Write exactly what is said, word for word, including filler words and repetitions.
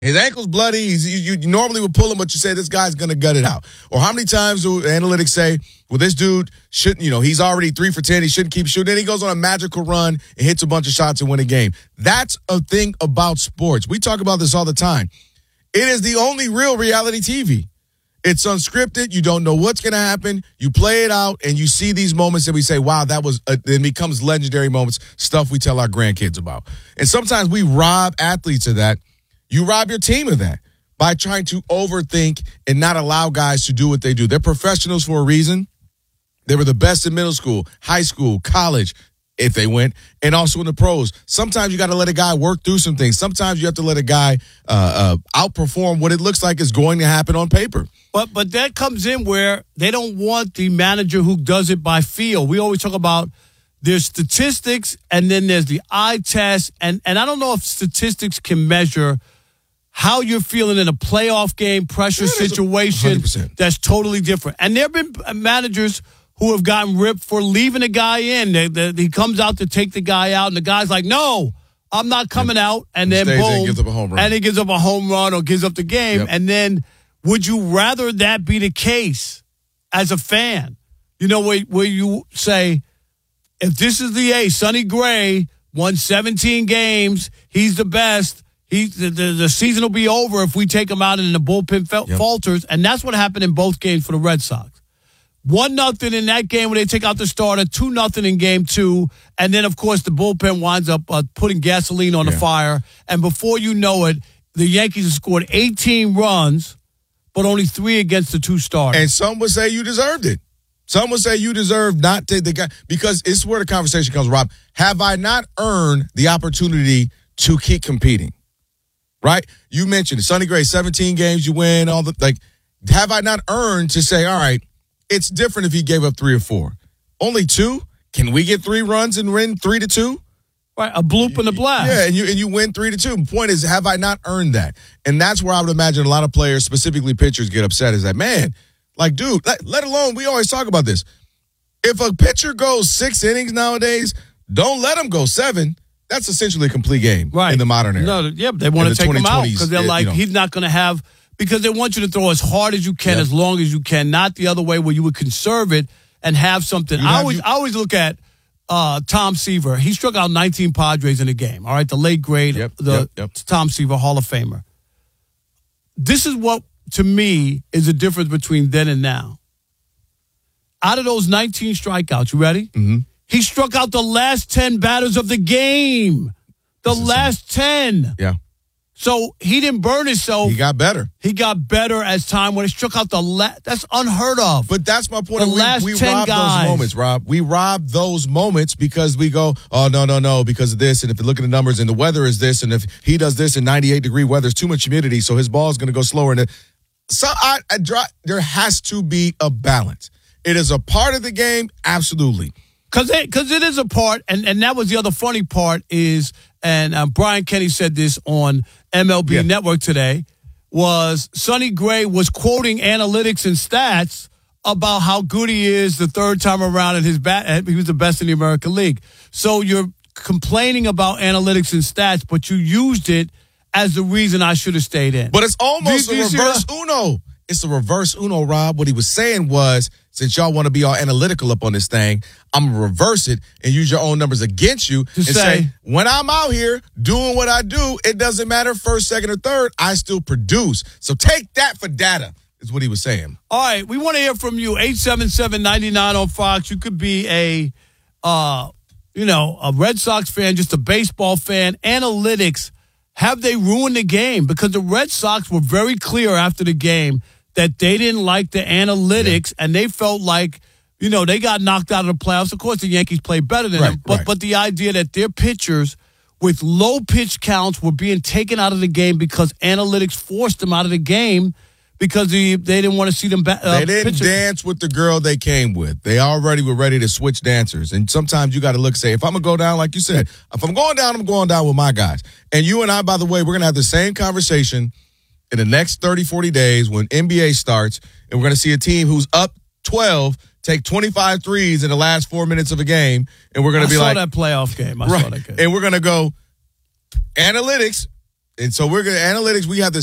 His ankle's bloody. He's, you, you normally would pull him, but you say this guy's going to gut it out. Or how many times do analytics say, well, this dude shouldn't, you know, he's already three for ten. He shouldn't keep shooting. Then he goes on a magical run and hits a bunch of shots and win a game. That's a thing about sports. We talk about this all the time. It is the only real reality T V. It's unscripted. You don't know what's going to happen. You play it out, and you see these moments that we say, wow, that was, a, it becomes legendary moments, stuff we tell our grandkids about. And sometimes we rob athletes of that. You rob your team of that by trying to overthink and not allow guys to do what they do. They're professionals for a reason. They were the best in middle school, high school, college, if they went, and also in the pros. Sometimes you got to let a guy work through some things. Sometimes you have to let a guy uh, uh, outperform what it looks like is going to happen on paper. But but that comes in where they don't want the manager who does it by feel. We always talk about there's statistics and then there's the eye test. And, and I don't know if statistics can measure how you're feeling in a playoff game, pressure yeah, situation. one hundred percent. That's totally different. And there have been managers who have gotten ripped for leaving a guy in. They, they, he comes out to take the guy out, and the guy's like, no, I'm not coming yeah. out. And then, boom, and, gives up a home run. and he gives up a home run or gives up the game. Yep. And then would you rather that be the case as a fan? You know, where, where you say, if this is the ace, Sonny Gray won seventeen games, he's the best. He, the, the, the season will be over if we take him out and the bullpen fel- yep. falters. And that's what happened in both games for the Red Sox. One nothing in that game when they take out the starter, two nothing in game two. And then, of course, the bullpen winds up uh, putting gasoline on yeah. the fire. And before you know it, the Yankees have scored eighteen runs, but only three against the two starters. And some would say you deserved it. Some would say you deserve not to the guy, because it's where the conversation comes, Rob. Have I not earned the opportunity to keep competing? Right? You mentioned Sonny Gray, seventeen games, you win, all the, like, have I not earned to say, all right, it's different if he gave up three or four. Only two? Can we get three runs and win three to two? Right, a bloop and a blast. Yeah, and you and you win three to two. The point is, have I not earned that? And that's where I would imagine a lot of players, specifically pitchers, get upset. Is that, man, like, dude, let, let alone, we always talk about this. If a pitcher goes six innings nowadays, don't let him go seven. That's essentially a complete game right. in the modern era. No, yeah, they want to the take him out because they're like, you know, he's not going to have, because they want you to throw as hard as you can, yep. as long as you can, not the other way where you would conserve it and have something. You I have always you- I always look at uh, Tom Seaver. He struck out nineteen Padres in a game, all right, the late grade, yep, the yep, yep. Tom Seaver, Hall of Famer. This is what, to me, is the difference between then and now. Out of those nineteen strikeouts, you ready? Mm-hmm. He struck out the last ten batters of the game. The last ten. Yeah. So he didn't burn himself. He got better. He got better as time when he struck out the last. That's unheard of. But that's my point. The we, last we ten rob guys. those moments, Rob. We rob those moments because we go, oh, no, no, no, because of this. And if you look at the numbers and the weather is this, and if he does this in ninety-eight degree weather, it's too much humidity, so his ball is going to go slower. And so I, I dry, there has to be a balance. It is a part of the game, absolutely. Because it, cause it is a part, and, and that was the other funny part is, and uh, Brian Kenny said this on M L B yeah. Network today, was Sonny Gray was quoting analytics and stats about how good he is the third time around at his bat. He was the best in the American League. So you're complaining about analytics and stats, but you used it as the reason I should have stayed in. But it's almost do, a do reverse Uno. It's a reverse Uno, Rob. What he was saying was, since y'all want to be all analytical up on this thing, I'm going to reverse it and use your own numbers against you and say, say, when I'm out here doing what I do, it doesn't matter first, second, or third, I still produce. So take that for data, is what he was saying. All right, we want to hear from you. eight seven seven, nine nine on Fox. You could be a, uh, you know, a Red Sox fan, just a baseball fan. Analytics, have they ruined the game? Because the Red Sox were very clear after the game that they didn't like the analytics, yeah. and they felt like, you know, they got knocked out of the playoffs. Of course, the Yankees played better than right, them, but right. but the idea that their pitchers with low pitch counts were being taken out of the game because analytics forced them out of the game because they, they didn't want to see them back. Uh, they didn't pitching. dance with the girl they came with. They already were ready to switch dancers. And sometimes you got to look, say, if I'm going to go down, like you said, if I'm going down, I'm going down with my guys. And you and I, by the way, we're going to have the same conversation in the next thirty, forty days when N B A starts, and we're going to see a team who's up twelve take twenty-five threes in the last four minutes of a game, and we're going to be like... I saw that playoff game. I right, saw that game. And we're going to go, analytics, And so we're going to analytics. We have the